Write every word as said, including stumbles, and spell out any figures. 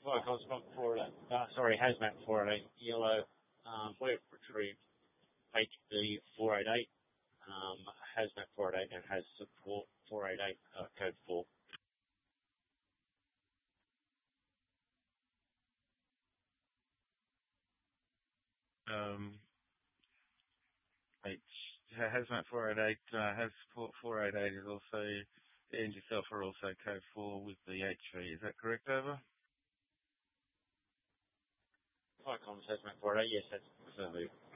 Hi, Cosmos four eight eight. Uh, sorry, Hazmat four eight eight yellow. Um, we've retrieved H B four eight eight, um, Hazmat four eight eight, and has support four eight eight, uh, code four. Um, H, Hazmat four eight eight uh, has support four eight eight is also, and yourself are also code four with the H V. Is that correct, over? Hi, Comms Hazmat four eight eight. Yes, that's absolutely